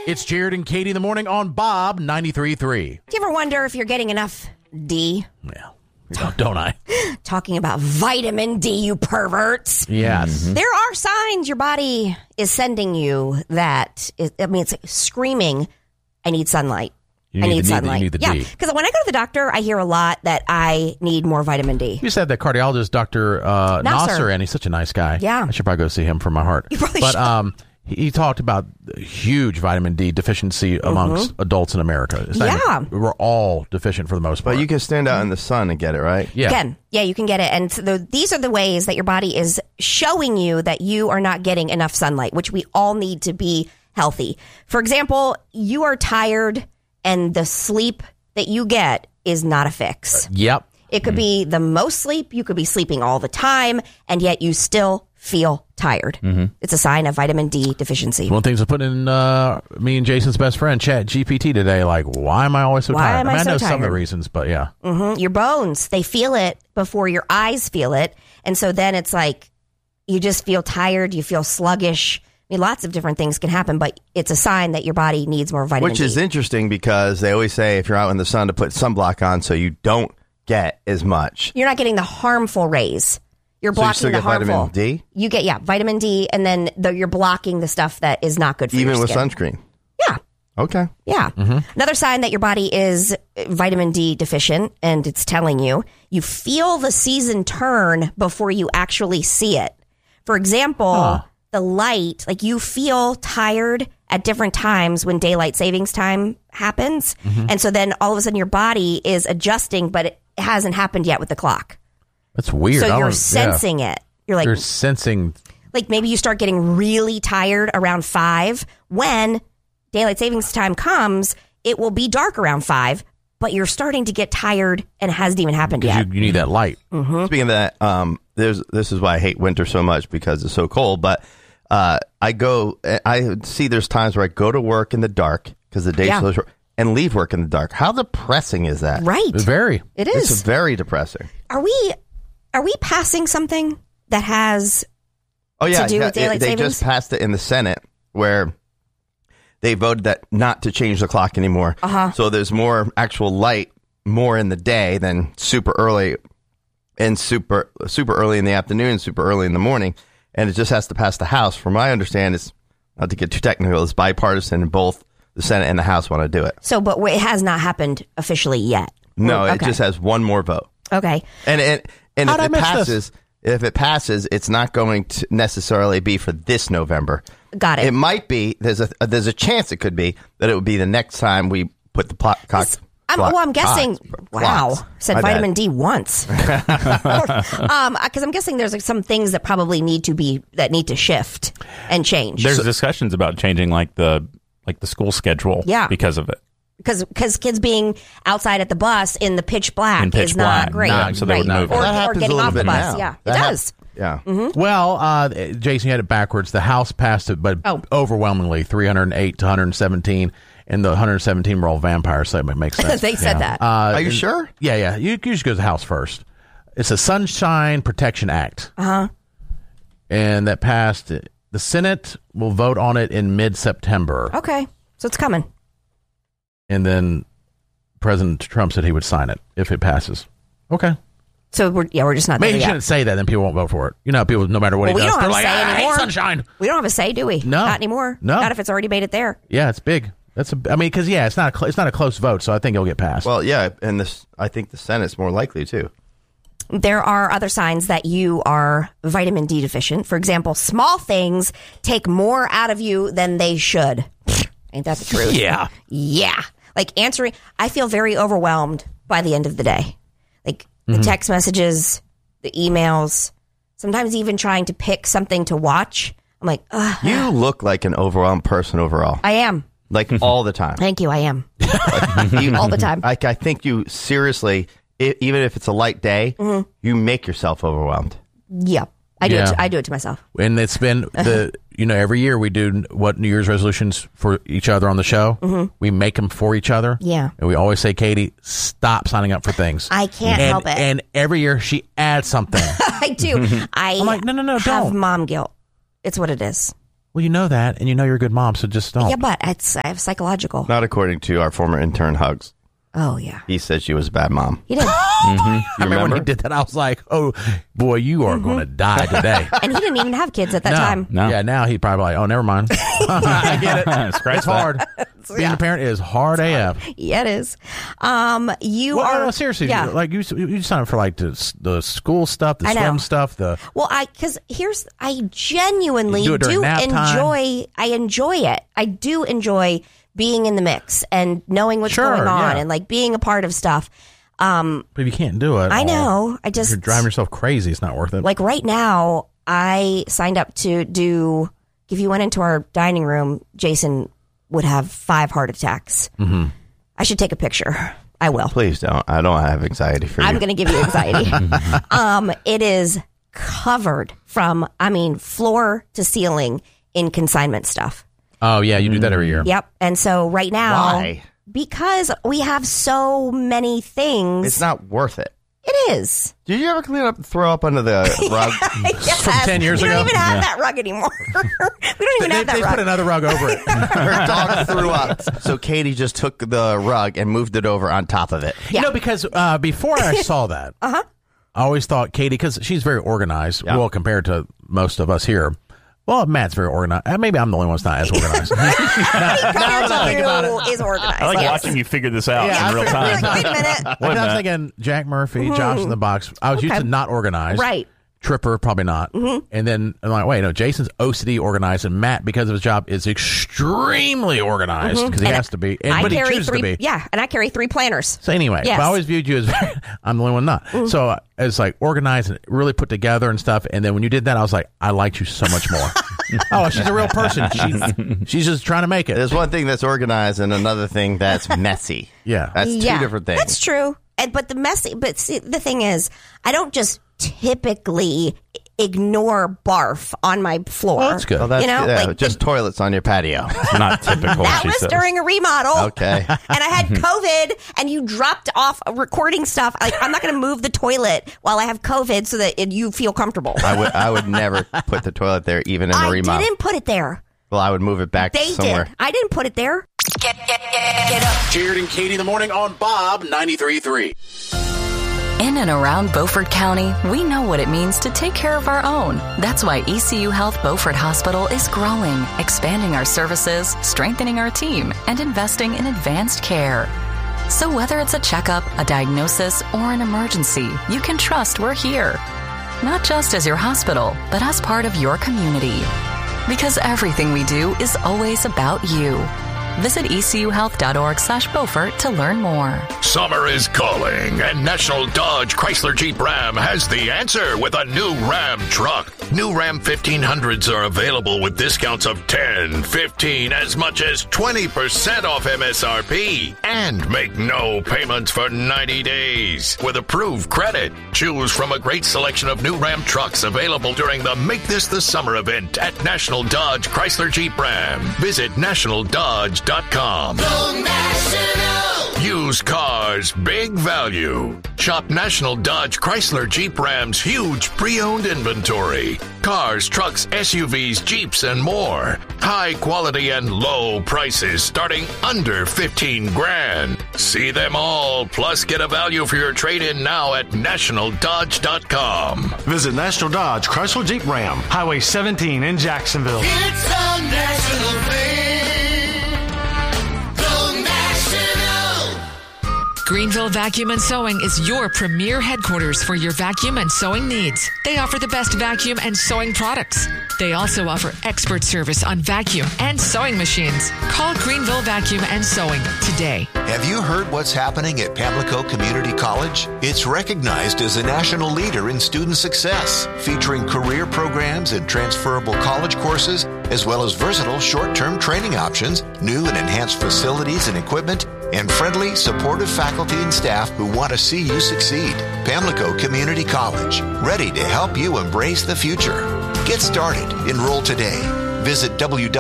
It's Jared and Katie in the morning on Bob 93.3. Do you ever wonder if you're getting enough D? Yeah. Don't I? Talking about vitamin D, you perverts. Yes. There are signs your body is sending you that, it's like screaming, I need sunlight. I need sunlight. You need the yeah, D. because when I go to the doctor, I hear a lot that I need more vitamin D. You just had that cardiologist, Dr. Nasser, and he's such a nice guy. Yeah. I should probably go see him for my heart. You probably should. He talked about huge vitamin D deficiency amongst adults in America. It's not even- we're all deficient for the most part. But you can stand out in the sun and get it, right? Yeah. You can get it. And so these are the ways that your body is showing you that you are not getting enough sunlight, which we all need to be healthy. For example, you are tired and the sleep that you get is not a fix. Yep. It could be the most sleep. You could be sleeping all the time, and yet you still feel tired. It's a sign of vitamin D deficiency. One of the things I put in me and Jason's best friend, Chat GPT, today, like, why am I always so tired? Am I so know some of the tired? reasons, but yeah. Your bones, they feel it before your eyes feel it. And so then it's like you just feel tired. You feel sluggish. I mean, lots of different things can happen, but it's a sign that your body needs more vitamin Which D. is interesting because they always say if you're out in the sun to put sunblock on so you don't get as much. You're not getting the harmful rays. You're blocking still the get harmful. vitamin D? You get, vitamin D, and then you're blocking the stuff that is not good for Even your with skin. sunscreen. Yeah. Okay. Yeah. Another sign that your body is vitamin D deficient, and it's telling you, you feel the season turn before you actually see it. For example, the light, like you feel tired at different times when daylight savings time happens. And so then all of a sudden your body is adjusting, but it hasn't happened yet with the clock. That's weird. So you're sensing it. You're like, You're sensing. like maybe you start getting really tired around 5. When daylight savings time comes, it will be dark around 5, but you're starting to get tired and it hasn't even happened yet. You need that light. Speaking of that, this is why I hate winter so much because it's so cold. But I see there's times where I go to work in the dark because the day's so short and leave work in the dark. How depressing is that? Right. Very. It is. It's very depressing. Are we passing something that has Oh yeah, to do with daylight they savings? just passed it in the Senate where they voted that not to change the clock anymore. So there's more actual light, more in the day than super early and super early in the afternoon, super early in the morning, and it just has to pass the House. From my understanding, it's not to get too technical, it's bipartisan, and both the Senate and the House want to do it. So, but it has not happened officially yet. No, it Okay. just has one more vote. Okay. And How'd I if it miss passes, it's not going to necessarily be for this November. Got it. It might be. There's a chance it could be that it would be the next time we put the I'm guessing. Wow, said vitamin D once. Because I'm guessing there's like some things that probably need to shift and change. There's discussions about changing like the school schedule. Yeah. Because of it. Because kids being outside at the bus in the pitch black is not great. No, so they would move it. Or That happens getting a little off the bit bus. now. Yeah, That it hap- does. Yeah. Well, Jason, you had it backwards. The House passed it, but overwhelmingly 308 to 117, and the 117 were all vampires, so it makes sense. They said that. Are you sure? Yeah. You just go to the House first. It's a Sunshine Protection Act. And that passed. The Senate will vote on it in mid-September. Okay, so it's coming. And then President Trump said he would sign it if it passes. Okay. So we're just not Maybe there you yet. shouldn't say that, then people won't vote for it. You know, people, no matter what Well, he we does, don't they're have like, a say I hate anymore. sunshine. We don't have a say, do we? No. Not anymore. No. Not if it's already made it there. Yeah, it's big. Because it's not a close vote, so I think it'll get passed. Well, yeah, and I think the Senate's more likely too. There are other signs that you are vitamin D deficient. For example, small things take more out of you than they should. Ain't that the truth? Yeah. Yeah. Like answering, I feel very overwhelmed by the end of the day. Like the text messages, the emails, sometimes even trying to pick something to watch. I'm like, ugh. You look like an overwhelmed person overall, I am. like all the time. Thank you. I am. You- All the time. I think you seriously, even if it's a light day, you make yourself overwhelmed. Yep. I do Yeah. I do it to myself. And it's been every year we do what New Year's resolutions for each other on the show. We make them for each other. Yeah. And we always say, Katie, stop signing up for things. I can't help it. And every year she adds something. I do. I'm like, no, have don't. mom guilt. It's what it is. Well, you know that, and you know you're a good mom, so just don't. Yeah, but I have psychological. Not according to our former intern, Hugs. Oh, yeah. He said she was a bad mom. He did. I remember when he did that, I was like, oh, boy, you are going to die today. And he didn't even have kids at that time. No. Yeah, now he probably like, oh, never mind. I get it. Scratch It's hard. Being a parent is hard AF. Yeah, it is. You Well, are... no, seriously, Yeah. like you sign up for like the school stuff, the I know. swim stuff, Well, because I genuinely You do it during do nap time. enjoy it. I do enjoy being in the mix and knowing what's Sure, going on yeah. and like being a part of stuff. but if you can't do it, I know. I if just you're driving yourself crazy. It's not worth it. like right now, I signed up to do. If you went into our dining room, Jason would have 5 heart attacks. Mm-hmm. I should take a picture. I will. Please don't. I don't have anxiety for you. I'm going to give you anxiety. It is covered from, floor to ceiling in consignment stuff. Oh yeah, you do that every year. Yep. And so right now, Why? because we have so many things, It's not worth it. it is. Did you ever clean up, throw up under the rug? Yes. From 10 years we ago? don't even have that rug anymore. we don't even They have that put rug. another rug over it. Her dog threw up. So Katie just took the rug and moved it over on top of it. Yeah. You know, because before I saw that, I always thought Katie, because she's very organized, Yeah. well, compared to most of us here. Well, Matt's very organized. Maybe I'm the only one that's not as organized. now that I think about it, is organized. I like yes. watching you figure this out Yeah, in real I time. Like, wait a minute. like, I was thinking Jack Murphy, Josh in the Box. I was used to not organized. Right. Tripper, probably not. And then I'm like, wait, no, Jason's OCD organized, and Matt, because of his job, is extremely organized because he And has to be, I but he carry chooses 3, to be. Yeah, and I carry 3 planners. So anyway, Yes. but I always viewed you as I'm the only one not. So it's like organized and really put together and stuff. And then when you did that, I was like, I liked you so much more. Oh, she's a real person. She's just trying to make it. There's one thing that's organized and another thing that's messy. Yeah. That's 2 different things. That's true. But see, the thing is, I don't just typically ignore barf on my floor. Well, that's good. Well, that's You know, like just toilets on your patio. Not typical. That she was says. during a remodel. Okay. And I had COVID, and you dropped off recording stuff. Like, I'm not going to move the toilet while I have COVID so that you feel comfortable. I would never put the toilet there, even in a I remodel. didn't put it there. Well, I would move it back They somewhere. did. I didn't put it there. Get up. Jared and Katie in the morning on Bob 93.3. In and around Beaufort County, we know what it means to take care of our own. That's why ECU Health Beaufort Hospital is growing, expanding our services, strengthening our team, and investing in advanced care. So whether it's a checkup, a diagnosis, or an emergency, you can trust we're here. Not just as your hospital, but as part of your community. Because everything we do is always about you. Visit ecuhealth.org/Beaufort to learn more. Summer is calling, and National Dodge Chrysler Jeep Ram has the answer with a new Ram truck. New Ram 1500s are available with discounts of 10, 15, as much as 20% off MSRP. And make no payments for 90 days with approved credit. Choose from a great selection of new Ram trucks available during the Make This the Summer event at National Dodge Chrysler Jeep Ram. Visit nationaldodge.com. Go National! Used cars, big value. Shop National Dodge Chrysler Jeep Ram's huge pre-owned inventory. Cars, trucks, SUVs, Jeeps, and more. High quality and low prices starting under 15 grand. See them all, plus get a value for your trade-in now at nationaldodge.com. Visit National Dodge Chrysler Jeep Ram, Highway 17 in Jacksonville. It's a national thing. Go National! Greenville Vacuum and Sewing is your premier headquarters for your vacuum and sewing needs. They offer the best vacuum and sewing products. They also offer expert service on vacuum and sewing machines. Call Greenville Vacuum and Sewing today. Have you heard what's happening at Pamlico Community College? It's recognized as a national leader in student success, featuring career programs and transferable college courses, as well as versatile short-term training options, new and enhanced facilities and equipment, and friendly, supportive faculty and staff who want to see you succeed. Pamlico Community College, ready to help you embrace the future. Get started. Enroll today. Visit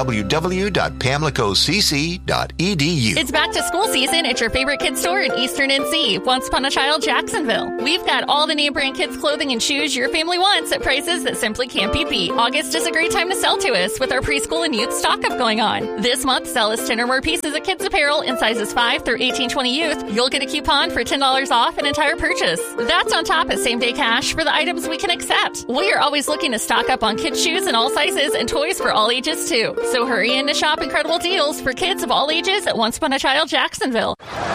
www.pamlicocc.edu. It's back to school season at your favorite kids store in Eastern NC, Once Upon a Child Jacksonville. We've got all the name brand kids clothing and shoes your family wants at prices that simply can't be beat. August is a great time to sell to us with our preschool and youth stock up going on. This month, sell us 10 or more pieces of kids apparel in sizes 5 through 18-20 youth. You'll get a coupon for $10 off an entire purchase. That's on top of same-day cash for the items we can accept. We are always looking to stock up on kids' shoes in all sizes and toys for all ages, too. So hurry in to shop incredible deals for kids of all ages at Once Upon a Child Jacksonville.